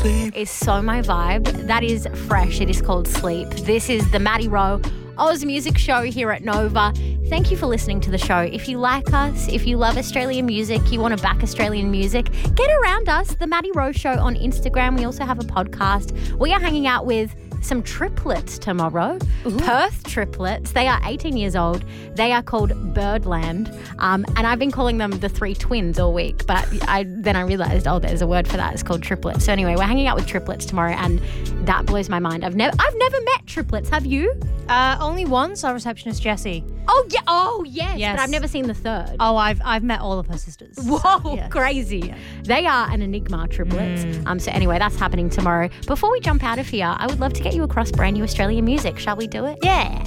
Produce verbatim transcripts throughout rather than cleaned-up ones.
sleep. Is so my vibe. That is fresh. It is called Sleep. This is the Maddie Rowe Oz Music Show here at Nova. Thank you for listening to the show. If you like us, if you love Australian music, you want to back Australian music, get around us, the Maddie Rowe Show on Instagram. We also have a podcast. We are hanging out with some triplets tomorrow. Ooh. Perth triplets. They are eighteen years old. They are called Birdland. Um, and I've been calling them the three twins all week, but I then I realised, oh, there's a word for that. It's called triplets. So anyway, we're hanging out with triplets tomorrow, and that blows my mind. I've never I've never met triplets. Have you? Uh, only once, our receptionist Jessie. Oh yeah. Oh yes. Yes. But I've never seen the third. Oh, I've I've met all of her sisters. Whoa, so, yes. crazy. Yeah. They are an enigma, triplets. Mm. Um, so anyway, that's happening tomorrow. Before we jump out of here, I would love to get you across brand new Australian music. Shall we do it? Yeah.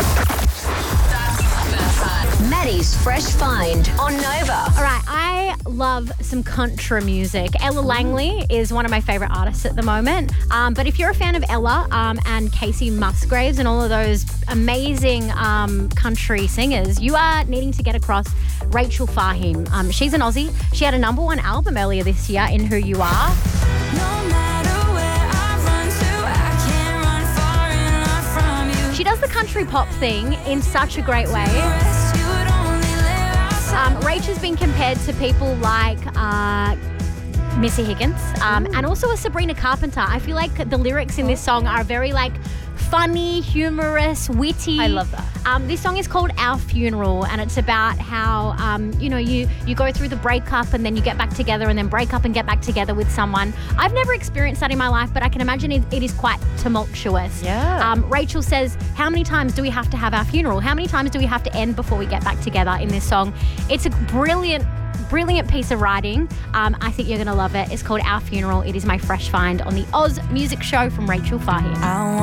Maddie's Fresh Find on Nova. All right, I love some country music. Ella Langley is one of my favourite artists at the moment. Um, but if you're a fan of Ella um, and Casey Musgraves and all of those amazing um, country singers, you are needing to get across Rachel Fahim. Um, she's an Aussie. She had a number one album earlier this year in Who You Are. No matter where I run to, I can't run far enough from you. She does the country pop thing in such a great way. Rest, you would only live outside. Um, Rach has been compared to people like uh, Missy Higgins um, and also a Sabrina Carpenter. I feel like the lyrics in this song are very like funny, humorous, witty. I love that. Um, this song is called Our Funeral, and it's about how, um, you know, you, you go through the breakup and then you get back together and then break up and get back together with someone. I've never experienced that in my life, but I can imagine it, it is quite tumultuous. Yeah. Um, Rachel says, how many times do we have to have our funeral? How many times do we have to end before we get back together in this song? It's a brilliant Brilliant piece of writing. Um, I think you're going to love it. It's called Our Funeral. It is my fresh find on the Oz Music Show from Rachel Fahim. I